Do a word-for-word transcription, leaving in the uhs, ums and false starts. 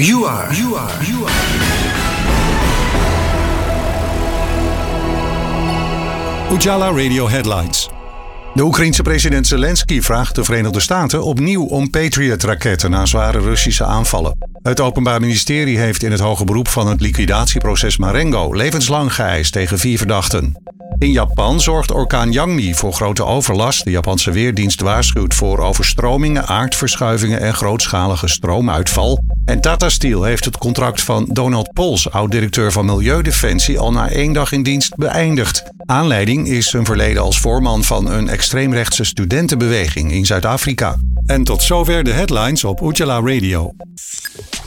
You are. You are. You are. Ujala Radio Headlines. De Oekraïense president Zelensky vraagt de Verenigde Staten opnieuw om Patriot-raketten na zware Russische aanvallen. Het Openbaar Ministerie heeft in het hoge beroep van het liquidatieproces Marengo levenslang geëist tegen vier verdachten. In Japan zorgt orkaan Yangmi voor grote overlast. De Japanse Weerdienst waarschuwt voor overstromingen, aardverschuivingen en grootschalige stroomuitval. En Tata Steel heeft het contract van Donald Pols, oud-directeur van Milieudefensie, al na één dag in dienst beëindigd. Aanleiding is zijn verleden als voorman van een extreemrechtse studentenbeweging in Zuid-Afrika. En tot zover de headlines op Ujala Radio.